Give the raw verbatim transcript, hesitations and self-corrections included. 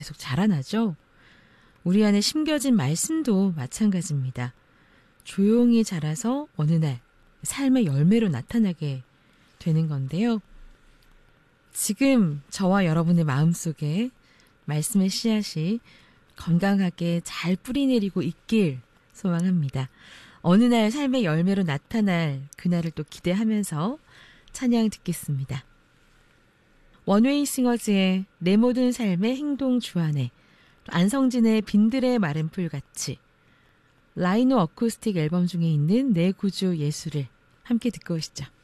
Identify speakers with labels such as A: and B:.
A: 계속 자라나죠. 우리 안에 심겨진 말씀도 마찬가지입니다. 조용히 자라서 어느 날 삶의 열매로 나타나게 되는 건데요. 지금 저와 여러분의 마음속에 말씀의 씨앗이 건강하게 잘 뿌리내리고 있길 소망합니다. 어느 날 삶의 열매로 나타날 그날을 또 기대하면서 찬양 듣겠습니다. 원웨이 싱어즈의 내 모든 삶의 행동 주안에, 안성진의 빈들의 마른 풀같이, 라이노 어쿠스틱 앨범 중에 있는 내 구주 예수를 함께 듣고 오시죠.